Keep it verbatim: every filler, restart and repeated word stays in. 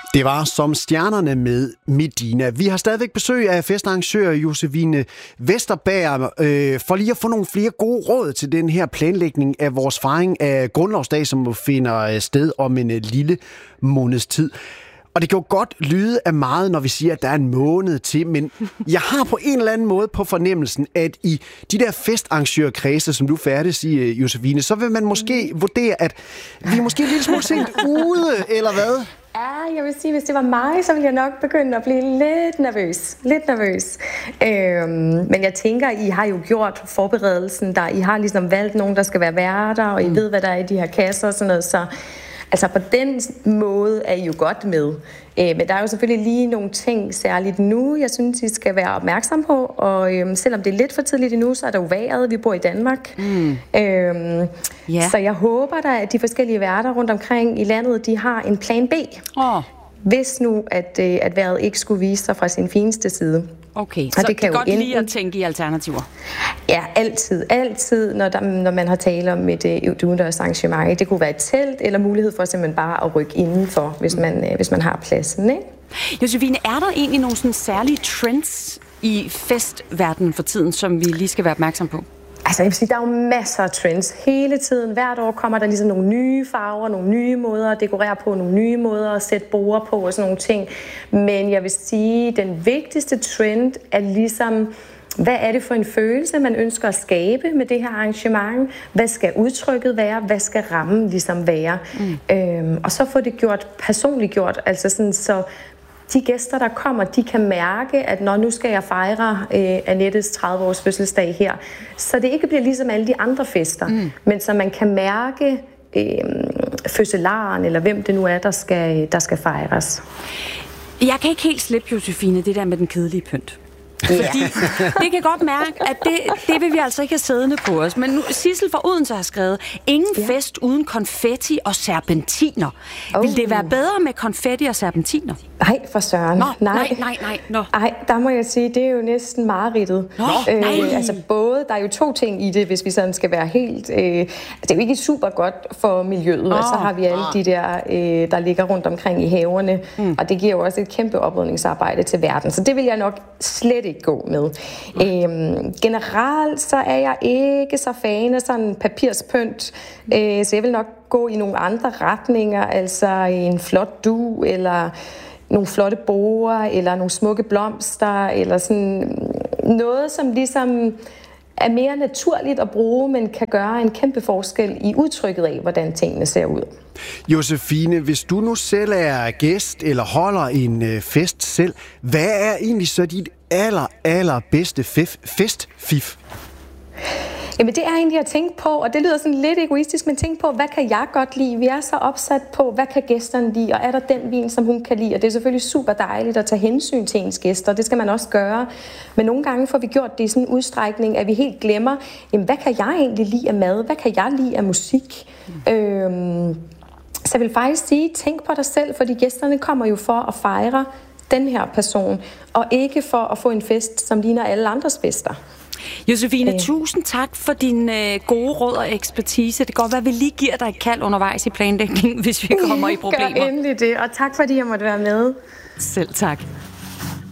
Det var Som stjernerne med Medina. Vi har stadigvæk besøg af festarrangør Josefine Vesterberg øh, for lige at få nogle flere gode råd til den her planlægning af vores fejring af Grundlovsdag, som finder sted om en lille måneds tid. Og det kan jo godt lyde af meget, når vi siger, at der er en måned til, men jeg har på en eller anden måde på fornemmelsen, at i de der festarrangørkredse, som du færdes i, Josefine, så vil man måske vurdere, at vi er måske en lille smule sent ude, eller hvad? Ja, jeg vil sige, hvis det var mig, så ville jeg nok begynde at blive lidt nervøs. Lidt nervøs. Øhm, men jeg tænker, I har jo gjort forberedelsen, der I har ligesom valgt nogen, der skal være værter, og I mm. ved, hvad der er i de her kasser og sådan noget, så altså på den måde er I jo godt med. Øh, men der er jo selvfølgelig lige nogle ting, særligt nu, jeg synes, I skal være opmærksom på. Og øh, selvom det er lidt for tidligt endnu, så er der jo vejret. Vi bor i Danmark. Mm. Øh, yeah. Så jeg håber da, at de forskellige værter rundt omkring i landet, de har en plan B. Oh. Hvis nu, at, øh, at vejret ikke skulle vise sig fra sin fineste side. Okay, og så det kan det er godt enten lige at tænke i alternativer. Ja, altid. Altid, når, der, når man har talt om et, et udendørs arrangement. Det kunne være et telt, eller mulighed for simpelthen bare at rykke indenfor, hvis man, hvis man har pladsen, ikke? Josefine, er der egentlig nogle sådan særlige trends i festverdenen for tiden, som vi lige skal være opmærksom på? Altså, jeg vil sige, der er jo masser af trends hele tiden. Hvert år kommer der ligesom nogle nye farver, nogle nye måder at dekorere på, nogle nye måder at sætte borde på og sådan nogle ting. Men jeg vil sige, den vigtigste trend er ligesom, hvad er det for en følelse, man ønsker at skabe med det her arrangement? Hvad skal udtrykket være? Hvad skal rammen ligesom være? Mm. Øhm, og så få det gjort personligt gjort, altså sådan så de gæster, der kommer, de kan mærke, at når nu skal jeg fejre øh, Annettes tredive års fødselsdag her, så det ikke bliver ligesom alle de andre fester, mm. men så man kan mærke øh, fødselaren, eller hvem det nu er, der skal, der skal fejres. Jeg kan ikke helt slippe, Josefine, det der med den kedelige pynt. Fordi det kan godt mærke, at det, det vil vi altså ikke have siddende på os. Men nu, Sissel fra Odense har skrevet, ingen ja. fest uden konfetti og serpentiner. Oh. Vil det være bedre med konfetti og serpentiner? Nej, for søren. Nå, nej, nej, nej. nej. Nå. Ej, der må jeg sige, det er jo næsten mareridtet. Øh, altså både, der er jo to ting i det, hvis vi sådan skal være helt... Øh, det er jo ikke super godt for miljøet, oh. og så har vi alle de der, øh, der ligger rundt omkring i haverne, mm. og det giver jo også et kæmpe oprydningsarbejde til verden. Så det vil jeg nok slet ikke gå med. Øhm, generelt så er jeg ikke så fan af sådan papirspynt, øh, så jeg vil nok gå i nogle andre retninger, altså en flot dug, eller nogle flotte borer, eller nogle smukke blomster, eller sådan noget, som ligesom er mere naturligt at bruge, men kan gøre en kæmpe forskel i udtrykket af, hvordan tingene ser ud. Josefine, hvis du nu selv er gæst eller holder en øh, fest selv, hvad er egentlig så dit aller, aller bedste fef, festfif? Jamen det er egentlig at tænke på, og det lyder sådan lidt egoistisk, men tænk på, hvad kan jeg godt lide? Vi er så opsat på, hvad kan gæsterne lide, og er der den vin, som hun kan lide? Og det er selvfølgelig super dejligt at tage hensyn til ens gæster, det skal man også gøre. Men nogle gange får vi gjort det i sådan en udstrækning, at vi helt glemmer, jamen hvad kan jeg egentlig lide af mad? Hvad kan jeg lide af musik? Mm. Øhm, så jeg vil faktisk sige, tænk på dig selv, fordi gæsterne kommer jo for at fejre den her person, og ikke for at få en fest, som ligner alle andres fester. Josefine, øh. tusind tak for din øh, gode råd og ekspertise. Det kan godt være, at vi lige giver dig et kald undervejs i planlægningen, hvis vi kommer i problemer. Gør endelig det, og tak fordi jeg måtte være med. Selv tak.